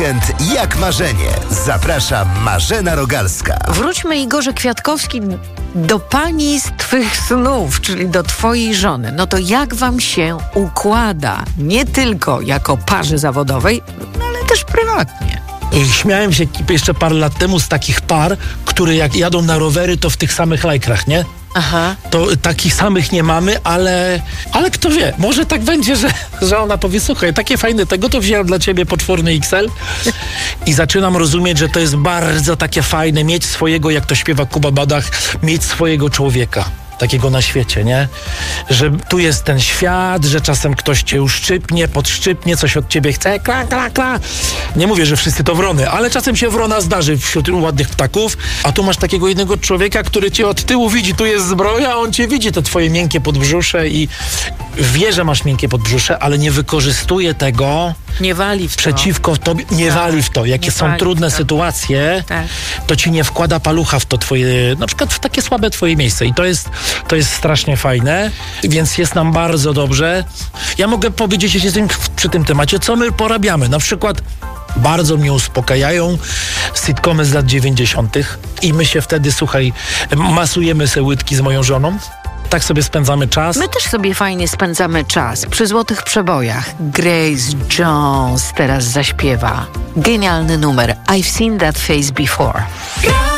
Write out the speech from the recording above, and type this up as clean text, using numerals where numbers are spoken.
weekend jak marzenie. Zaprasza Marzena Rogalska. Wróćmy, Igorze Kwiatkowski, do pani z twych snów, czyli do twojej żony. No to jak wam się układa? Nie tylko jako parze zawodowej, no ale też prywatnie. Śmiałem się jeszcze parę lat temu z takich par, które jak jadą na rowery, to w tych samych lajkrach, nie? Aha. To takich samych nie mamy, ale kto wie, może tak będzie, że ona powie, słuchaj, takie fajne tego, to wziąłem dla ciebie potworny XL i zaczynam rozumieć, że to jest bardzo takie fajne mieć swojego, jak to śpiewa Kuba Badach, mieć swojego człowieka. Takiego na świecie, nie? Że tu jest ten świat, że czasem ktoś cię uszczypnie, podszczypnie, coś od ciebie chce, kla, kla, kla. Nie mówię, że wszyscy to wrony, ale czasem się wrona zdarzy wśród ładnych ptaków, a tu masz takiego jednego człowieka, który cię od tyłu widzi, tu jest zbroja, on cię widzi, te twoje miękkie podbrzusze i wie, że masz miękkie podbrzusze, ale nie wykorzystuje tego. Nie wali w to. Przeciwko tobie, nie wali w to. Jakie są trudne sytuacje, to ci nie wkłada palucha w to twoje, na przykład w takie słabe twoje miejsce. I to jest strasznie fajne, więc jest nam bardzo dobrze. Ja mogę powiedzieć, jeśli jesteśmy przy tym temacie, co my porabiamy. Na przykład bardzo mnie uspokajają sitcomy z lat 90. i my się wtedy, słuchaj, masujemy se łydki z moją żoną. Tak sobie spędzamy czas. My też sobie fajnie spędzamy czas przy złotych przebojach. Grace Jones teraz zaśpiewa. Genialny numer. I've seen that face before.